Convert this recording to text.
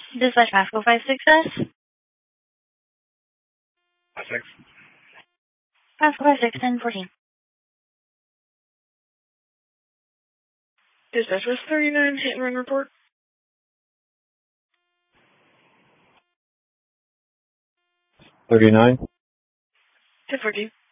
Dispatch Pasco 56S. 56. Pasco 56, 1014. Dispatch West 39, hit and run report. 39. 1014.